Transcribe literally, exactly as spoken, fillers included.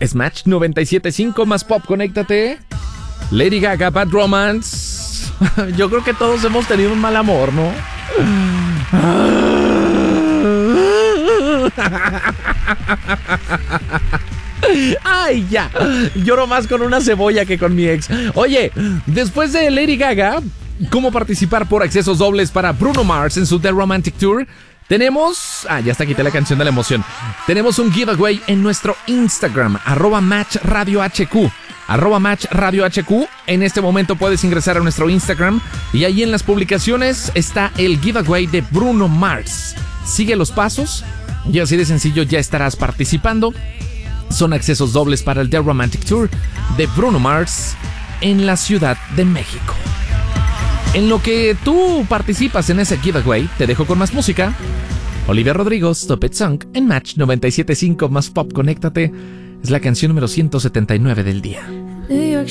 Es Match noventa y siete punto cinco más pop, conéctate. Lady Gaga, Bad Romance. Yo creo que todos hemos tenido un mal amor, ¿no? Ay, ya. Lloro más con una cebolla que con mi ex. Oye, después de Lady Gaga, ¿cómo participar por accesos dobles para Bruno Mars en su The Romantic Tour? Tenemos... Ah, ya está, quité la canción de la emoción. Tenemos un giveaway en nuestro Instagram, arroba Match Radio H Q. Arroba Match Radio H Q. En este momento puedes ingresar a nuestro Instagram y ahí en las publicaciones está el giveaway de Bruno Mars. Sigue los pasos y así de sencillo ya estarás participando. Son accesos dobles para el The Romantic Tour de Bruno Mars en la Ciudad de México. En lo que tú participas en ese giveaway, te dejo con más música. Olivia Rodrigo, Stop It Song, en Match noventa y siete punto cinco más pop, conéctate. Es la canción número ciento setenta y nueve del día. New York